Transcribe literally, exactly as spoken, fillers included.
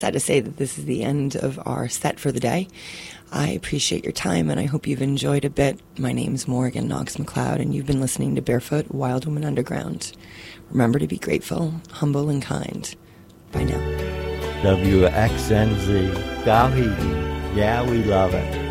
Sad to say that this is the end of our set for the day. I appreciate your time, and I hope you've enjoyed a bit. My name's Morgan Knox McLeod, and you've been listening to Barefoot Wild Woman Underground. Remember to be grateful, humble, and kind. Bye now. W X N Z, Gauhiti. Yeah, we love it.